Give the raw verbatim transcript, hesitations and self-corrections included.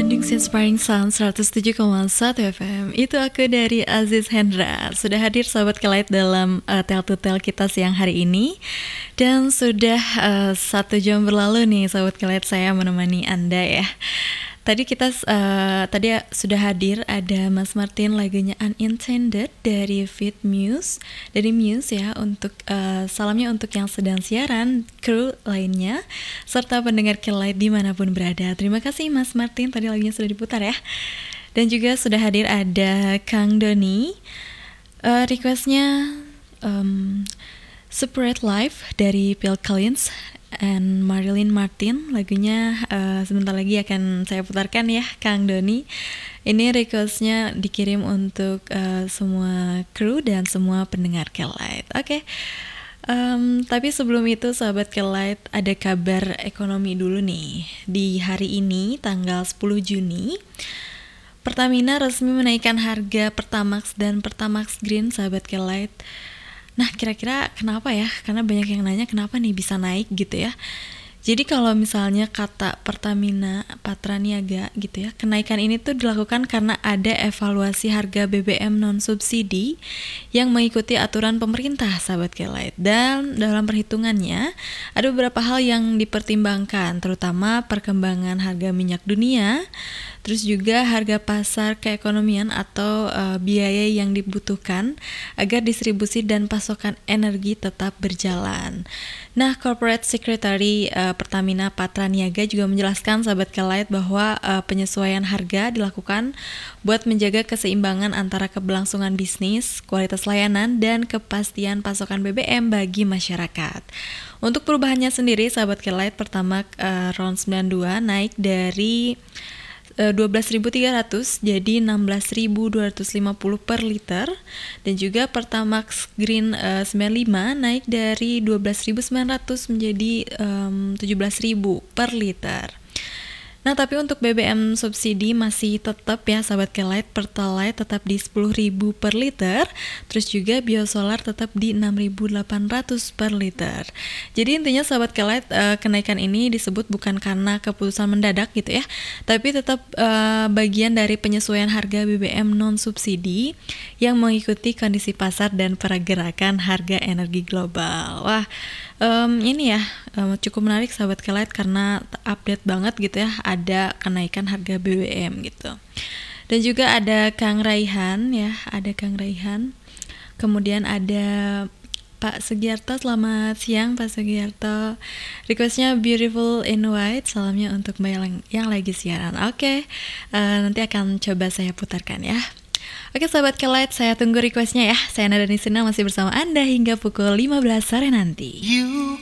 Bandung Inspiring Sound seratus tujuh koma satu F M. Itu aku dari Aziz Hendra. Sudah hadir sahabat Kelight dalam uh, Tell to Tell kita siang hari ini. Dan sudah uh, satu jam berlalu nih sahabat Kelight, saya menemani Anda ya. Tadi kita uh, tadi sudah hadir ada Mas Martin, lagunya Unintended dari Fit Muse, dari Muse ya, untuk uh, salamnya untuk yang sedang siaran, kru lainnya, serta pendengar Kelight dimanapun berada. Terima kasih Mas Martin, tadi lagunya sudah diputar ya. Dan juga sudah hadir ada Kang Doni, uh, requestnya um, Separate Life dari Phil Collins and Marilyn Martin. Lagunya uh, sebentar lagi akan saya putarkan ya Kang Doni. Ini requestnya dikirim untuk uh, semua kru dan semua pendengar Kelight. Oke, okay. um, tapi sebelum itu sahabat Kelight, ada kabar ekonomi dulu nih. Di hari ini tanggal sepuluh Juni, Pertamina resmi menaikkan harga Pertamax dan Pertamax Green sahabat Kelight. Nah, kira-kira kenapa ya? Karena banyak yang nanya kenapa nih bisa naik gitu ya. Jadi kalau misalnya kata Pertamina Patraniaga gitu ya, kenaikan ini tuh dilakukan karena ada evaluasi harga B B M non-subsidi yang mengikuti aturan pemerintah sahabat Kelight. Dan dalam perhitungannya ada beberapa hal yang dipertimbangkan, terutama perkembangan harga minyak dunia, terus juga harga pasar keekonomian atau uh, biaya yang dibutuhkan agar distribusi dan pasokan energi tetap berjalan. Nah, Corporate Secretary uh, Pertamina Patraniaga juga menjelaskan sahabat Kelight bahwa uh, penyesuaian harga dilakukan buat menjaga keseimbangan antara keberlangsungan bisnis, kualitas layanan, dan kepastian pasokan B B M bagi masyarakat. Untuk perubahannya sendiri sahabat Kelight, pertama uh, round sembilan puluh dua naik dari dua belas ribu tiga ratus jadi enam belas ribu dua ratus lima puluh per liter, dan juga Pertamax Green uh, sembilan puluh lima naik dari dua belas ribu sembilan ratus menjadi um, tujuh belas ribu per liter. Nah, tapi untuk B B M subsidi masih tetap ya sahabat Kelight, Pertalite tetap di sepuluh ribu per liter, terus juga biosolar tetap di enam ribu delapan ratus per liter. Jadi intinya sahabat Kelight, uh, kenaikan ini disebut bukan karena keputusan mendadak gitu ya, tapi tetap uh, bagian dari penyesuaian harga B B M non subsidi yang mengikuti kondisi pasar dan pergerakan harga energi global. Wah, um, ini ya um, cukup menarik sahabat Kelight karena update banget gitu ya, ada kenaikan harga B B M gitu. Dan juga ada Kang Raihan ya, ada Kang Raihan. Kemudian ada Pak Sugiarto, selamat siang Pak Sugiarto. Requestnya Beautiful in White, salamnya untuk Mbak yang, yang lagi siaran. Oke, okay. uh, nanti akan coba saya putarkan ya. Oke sahabat Kelight, saya tunggu requestnya ya. Saya Nada Nisina masih bersama Anda hingga pukul lima belas sore nanti. You